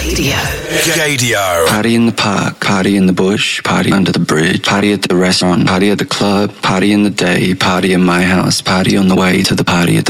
Gadio. Party in the park, party in the bush, party under the bridge, party at the restaurant, party at the club, party in the day, party in my house, party on the way to the party at the